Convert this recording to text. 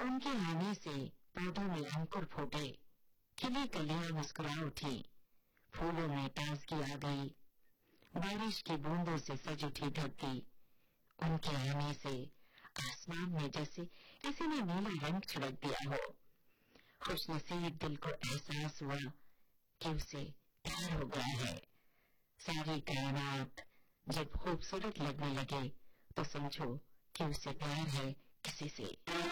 उनके आने से पौधों में अंकुर फूटे, खिली कलियां मुस्कुरा उठी, फूलों में ताजगी आ गई, बारिश की बूंदों से सज उठी धरती। उनके आने से आसमान में जैसे किसी ने नीला रंग छिड़क दिया हो। खुशनसीब दिल को एहसास हुआ कि उसे प्यार हो गया है। सारी कायनात जब खूबसूरत लगने लगे तो समझो कि उसे प्यार है किसी से।